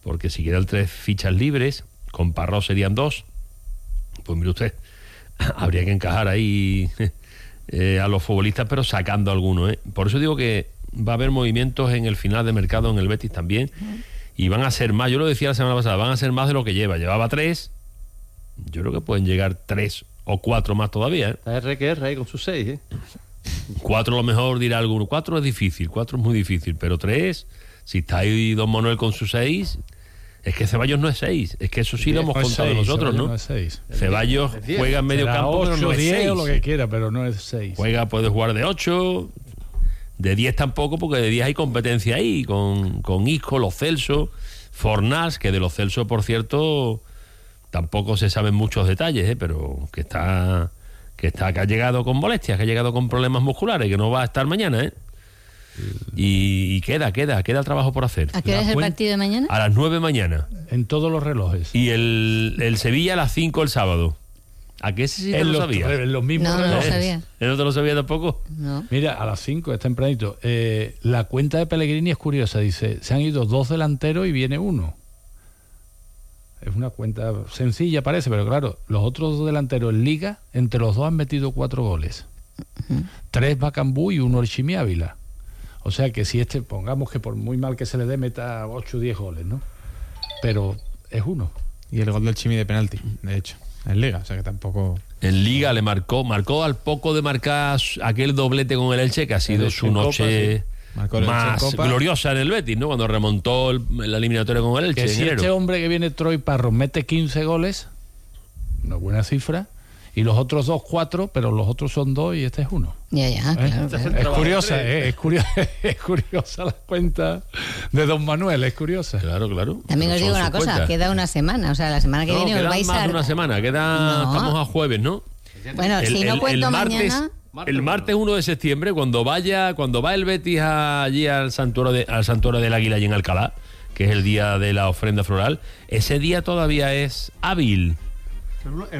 porque si quedan 3 fichas libres, con Parró serían 2, pues mire usted, habría que encajar ahí a los futbolistas, pero sacando algunos, ¿eh? Por eso digo que va a haber movimientos en el final de mercado en el Betis también, y van a ser más, yo lo decía la semana pasada, van a ser más de lo que llevaba 3, yo creo que pueden llegar 3 o 4 más todavía, ¿eh? Está RQR ahí con sus 6, ¿eh? 4 a lo mejor dirá alguno, 4 es difícil, 4 es muy difícil, pero 3, si está ahí Don Manuel con sus 6, es que Ceballos no es 6, es que eso sí lo hemos contado nosotros, ¿no? No es 6. Ceballos juega en medio campo, 8, pero no es 10 6. o lo que quiera, pero no es 6. Puede jugar de 8, de 10 tampoco, porque de 10 hay competencia ahí, con Isco, Lo Celso, Fornals, que de Lo Celso, por cierto, tampoco se saben muchos detalles, pero que ha llegado con molestias, que ha llegado con problemas musculares, que no va a estar mañana, ¿eh? Y queda trabajo por hacer. ¿A qué hora es el partido de mañana? A las 9 mañana. En todos los relojes. Y el Sevilla a las 5 el sábado. ¿A qué ese sí te lo sabía? En los mismos No, relojes. no lo sabía. ¿No te lo sabía tampoco? No. Mira, a las 5 es tempranito. La cuenta de Pellegrini es curiosa. Dice, se han ido 2 delanteros y viene uno. Es una cuenta sencilla, parece, pero claro, los otros 2 delanteros en Liga, entre los 2 han metido 4 goles. 3 Bacambú y 1 el Chimi Ávila. O sea que si pongamos que por muy mal que se le dé, meta 8 o 10 goles, ¿no? Pero es uno. Y el gol del Chimi de penalti, de hecho, en Liga, o sea que tampoco... En Liga le marcó al poco de marcar aquel doblete con el Elche, que ha sido su noche más gloriosa en el Betis, ¿no? Cuando remontó la eliminatoria con el Elche. Que si este hombre que viene, Troy Parro, mete 15 goles, una buena cifra, y los otros 2, 4, pero los otros son 2 y este es 1. Ya, claro. Es curiosa, es curiosa la cuenta de Don Manuel, es curiosa. Claro. También os digo una cosa, queda una semana, o sea, la semana que viene os vais más a... de una semana, estamos a jueves, ¿no? Bueno, si no cuento mañana... El martes 1 de septiembre, cuando va el Betis allí al santuario del Águila allí en Alcalá, que es el día de la ofrenda floral, ese día todavía es hábil. El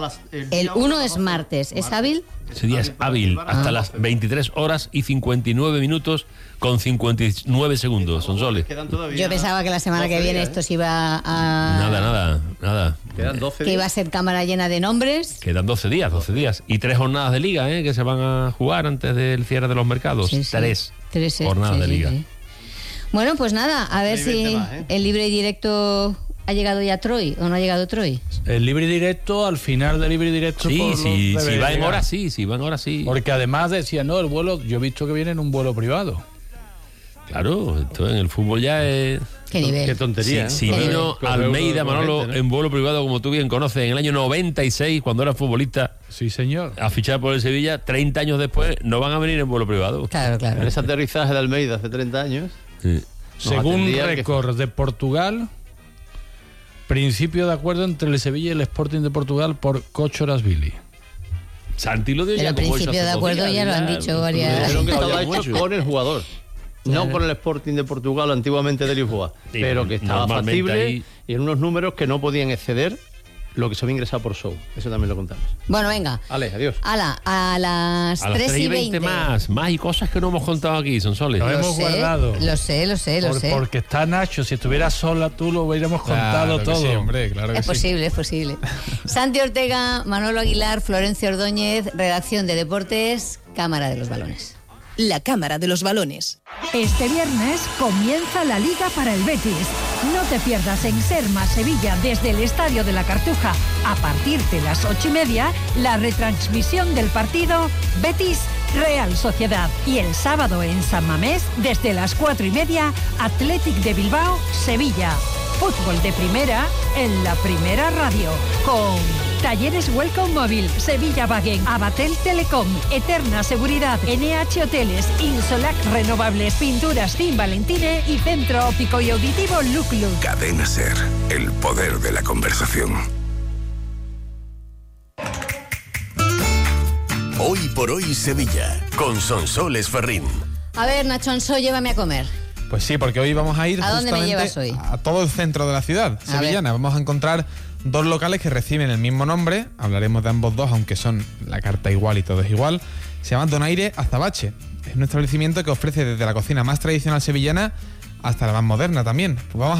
1 es martes, ¿es hábil? Ese día es hábil, hasta las 23 horas y 59 minutos con 59 segundos, Sonsoles. Yo pensaba que la semana que viene esto se iba a... Nada. Quedan 12 que días. iba a ser cámara llena de nombres. Quedan 12 días. Y 3 jornadas de liga, que se van a jugar antes del cierre de los mercados. Sí. 3 jornadas de liga. Sí. Bueno, pues nada, a ver si el libre y directo... ¿Ha llegado ya Troy o no ha llegado Troy? El libre y directo, al final del libre y directo... Si va en hora sí. Porque además decía, no, el vuelo, yo he visto que viene en un vuelo privado. Claro, esto en el fútbol ya es... ¿Qué nivel? Qué tontería. Si vino Almeida, Manolo, en vuelo privado, como tú bien conoces, en el año 96, cuando era futbolista... Sí, señor. A fichar por el Sevilla, 30 años después, no van a venir en vuelo privado. Claro. En ese aterrizaje de Almeida hace 30 años... Sí. Según récord de Portugal... Principio de acuerdo entre el Sevilla y el Sporting de Portugal por Cochorasvili. Santi lo dio Pero ya como principio eso de hace acuerdo días, ya lo han dicho varias... Dijeron que estaba mucho. hecho con el jugador, no con el Sporting de Portugal, antiguamente de Lisboa, Sí, pero que estaba normalmente factible ahí... y en unos números que no podían exceder lo que se había ingresado por show. Eso también lo contamos. Bueno, venga. Ale, adiós. Ala, a las 3:20 más y cosas que no hemos contado aquí, Sonsoles. Lo hemos guardado. Lo sé. Porque está Nacho, si estuviera sola tú lo hubiéramos contado todo. Sí, hombre, claro que Es posible. Santi Ortega, Manolo Aguilar, Florencio Ordóñez, redacción de Deportes, Cámara de los Balones. La Cámara de los Balones. Este viernes comienza la Liga para el Betis. No te pierdas en Serma, Sevilla, desde el Estadio de la Cartuja, a partir de las 8:30, la retransmisión del partido Betis-Real Sociedad. Y el sábado en San Mamés, desde las 4:30, Athletic de Bilbao, Sevilla. Fútbol de primera en la Primera Radio, con Talleres Welcome Móvil, Sevilla Wagen, Abatel Telecom, Eterna Seguridad, NH Hoteles, Insolac Renovables, Pinturas Team Valentine y Centro Óptico y Auditivo Luc Luc. Cadena SER, el poder de la conversación. Hoy por hoy Sevilla, con Sonsoles Ferrín. A ver, Nachonso, llévame a comer. Pues sí, porque hoy vamos a ir ¿A dónde me llevas hoy? a todo el centro de la ciudad sevillana. Vamos a encontrar 2 locales que reciben el mismo nombre. Hablaremos de ambos 2, aunque son la carta igual y todo es igual. Se llama Donaire Azabache. Es un establecimiento que ofrece desde la cocina más tradicional sevillana hasta la más moderna también. Pues vamos